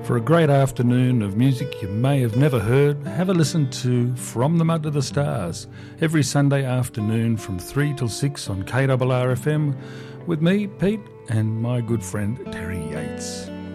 For a great afternoon of music you may have never heard, have a listen to From the Mud to the Stars every Sunday afternoon from 3 till 6 on KRRFM with me, Pete, and my good friend Terry.